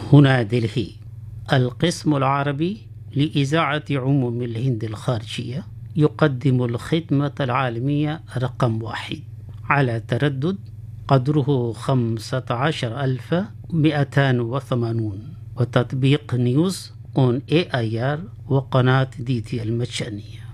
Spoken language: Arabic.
هنا دلهي. القسم العربي لإذاعة عموم الهند الخارجية يقدم الخدمة العالمية رقم 1 على تردد قدره 15280، وتطبيق نيوز اون AIR وقناة DT المجانية.